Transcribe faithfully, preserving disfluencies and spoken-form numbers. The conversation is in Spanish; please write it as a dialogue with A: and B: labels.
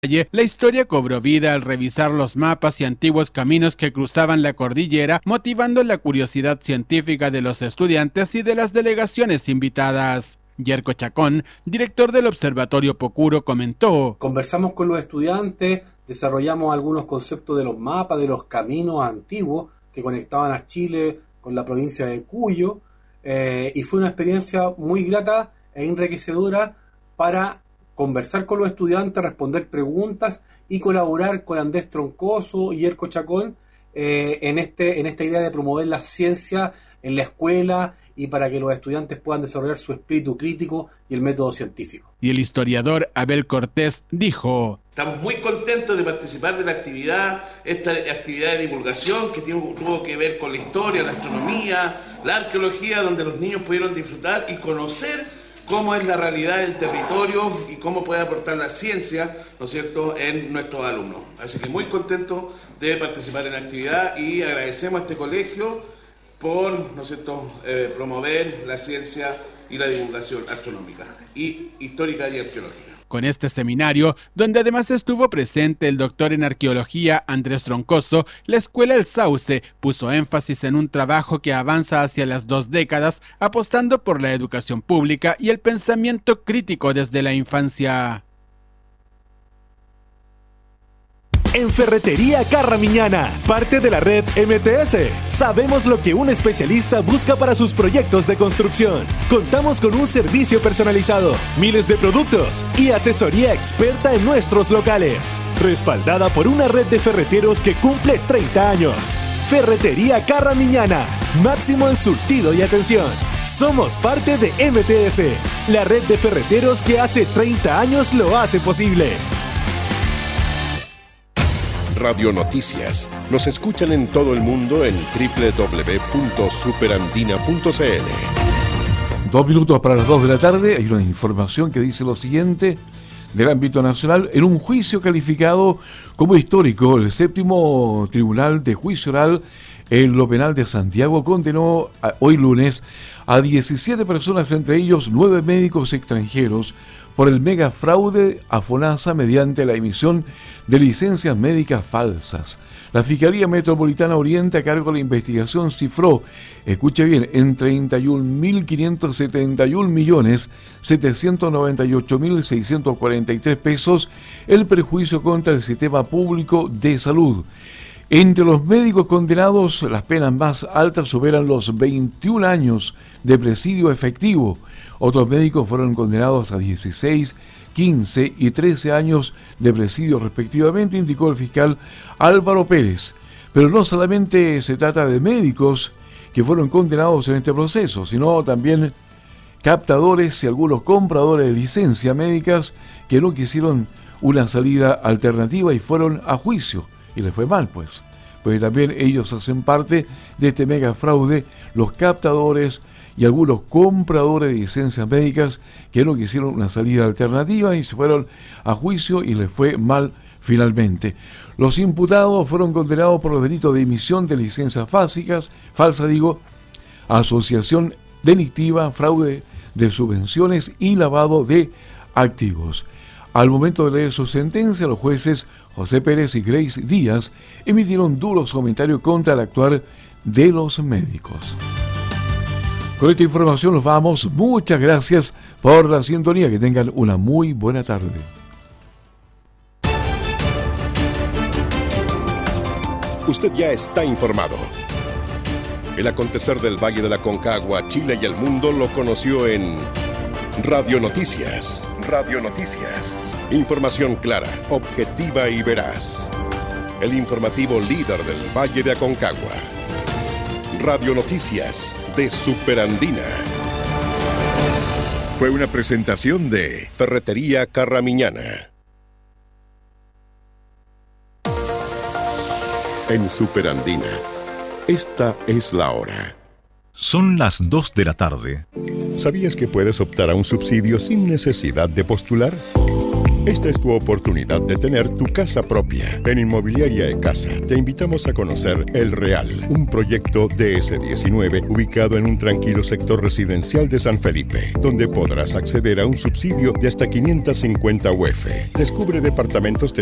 A: La historia cobró vida al revisar los mapas y antiguos caminos que cruzaban la cordillera, motivando la curiosidad científica de los estudiantes y de las delegaciones invitadas. Yerko Chacón, director del Observatorio Pocuro, comentó:
B: conversamos con los estudiantes, desarrollamos algunos conceptos de los mapas, de los caminos antiguos que conectaban a Chile con la provincia de Cuyo, eh, y fue una experiencia muy grata e enriquecedora para conversar con los estudiantes, responder preguntas y colaborar con Andrés Troncoso y Yerko Chacón eh, en, este, en esta idea de promover la ciencia en la escuela y para que los estudiantes puedan desarrollar su espíritu crítico y el método científico.
A: Y el historiador Abel Cortés dijo:
C: estamos muy contentos de participar de la actividad, esta actividad de divulgación que tiene, tuvo que ver con la historia, la astronomía, la arqueología, donde los niños pudieron disfrutar y conocer cómo es la realidad del territorio y cómo puede aportar la ciencia, ¿no es cierto?, en nuestros alumnos. Así que muy contento de participar en la actividad y agradecemos a este colegio por, ¿no es cierto?, eh, promover la ciencia y la divulgación astronómica y histórica y arqueológica.
A: Con este seminario, donde además estuvo presente el doctor en arqueología Andrés Troncoso, la Escuela El Sauce puso énfasis en un trabajo que avanza hacia las dos décadas, apostando por la educación pública y el pensamiento crítico desde la infancia.
D: En Ferretería Carramiñana, parte de la red M T S, sabemos lo que un especialista busca para sus proyectos de construcción. Contamos con un servicio personalizado, miles de productos y asesoría experta en nuestros locales, respaldada por una red de ferreteros que cumple treinta años. Ferretería Carramiñana, máximo en surtido y atención. Somos parte de M T S, la red de ferreteros que hace treinta años lo hace posible.
E: Radio Noticias. Nos escuchan en todo el mundo en doble u doble u doble u punto superandina punto c l.
F: Dos minutos para las dos de la tarde. Hay una información que dice lo siguiente del ámbito nacional. En un juicio calificado como histórico, el séptimo Tribunal de Juicio Oral en lo Penal de Santiago condenó a, hoy lunes a diecisiete personas, entre ellos nueve médicos extranjeros, por el mega fraude a FONASA mediante la emisión de licencias médicas falsas. La Fiscalía Metropolitana Oriente, a cargo de la investigación, cifró, escuche bien, en treinta y un mil quinientos setenta y un millones setecientos noventa y ocho mil seiscientos cuarenta y tres pesos el perjuicio contra el sistema público de salud. Entre los médicos condenados, las penas más altas superan los veintiún años de presidio efectivo. Otros médicos fueron condenados a dieciséis, quince y trece años de presidio respectivamente, indicó el fiscal Álvaro Pérez. Pero no solamente se trata de médicos que fueron condenados en este proceso, sino también captadores y algunos compradores de licencias médicas que no quisieron una salida alternativa y fueron a juicio. Y les fue mal, pues. Pues también ellos hacen parte de este mega fraude, los captadores y algunos compradores de licencias médicas que no quisieron una salida alternativa y se fueron a juicio y les fue mal finalmente. Los imputados fueron condenados por los delitos de emisión de licencias básicas, falsa digo, asociación delictiva, fraude de subvenciones y lavado de activos. Al momento de leer su sentencia, los jueces José Pérez y Grace Díaz emitieron duros comentarios contra el actuar de los médicos. Con esta información nos vamos. Muchas gracias por la sintonía. Que tengan una muy buena tarde.
E: Usted ya está informado. El acontecer del Valle de la Aconcagua, Chile y el mundo lo conoció en Radio Noticias. Radio Noticias. Información clara, objetiva y veraz. El informativo líder del Valle de Aconcagua. Radio Noticias de Superandina. Fue una presentación de Ferretería Carramiñana. En Superandina, esta es la hora.
G: Son las dos de la tarde.
E: ¿Sabías que puedes optar a un subsidio sin necesidad de postular? Esta es tu oportunidad de tener tu casa propia. En Inmobiliaria E-Casa te invitamos a conocer El Real, un proyecto D S diecinueve ubicado en un tranquilo sector residencial de San Felipe, donde podrás acceder a un subsidio de hasta quinientas cincuenta U F. Descubre departamentos